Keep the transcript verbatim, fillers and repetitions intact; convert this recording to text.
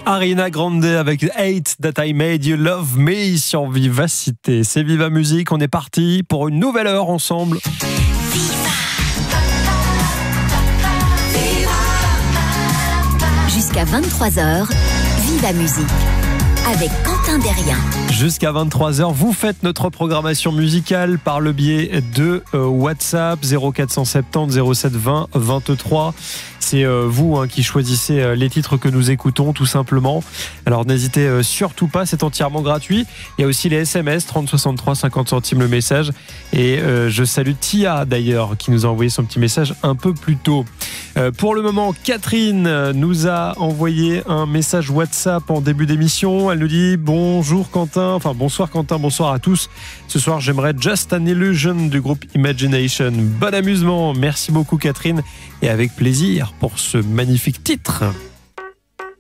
Ariana Grande avec Hate That I Made You Love Me sur Vivacité. C'est Viva Musique, on est parti pour une nouvelle heure ensemble. Jusqu'à vingt-trois heures, Viva Musique avec Quentin Derrien. Jusqu'à vingt-trois heures, vous faites notre programmation musicale par le biais de euh, WhatsApp zéro quatre cent soixante-dix zéro sept vingt vingt-trois. C'est euh, vous hein, qui choisissez euh, les titres que nous écoutons tout simplement. Alors n'hésitez euh, surtout pas, c'est entièrement gratuit. Il y a aussi les S M S trente soixante-trois cinquante centimes le message. Et euh, je salue Tia d'ailleurs qui nous a envoyé son petit message un peu plus tôt. Euh, pour le moment, Catherine nous a envoyé un message WhatsApp en début d'émission. Elle nous dit bonjour Quentin, enfin bonsoir Quentin, bonsoir à tous. Ce soir j'aimerais Just an Illusion du groupe Imagination. Bon amusement, merci beaucoup Catherine et avec plaisir pour ce magnifique titre.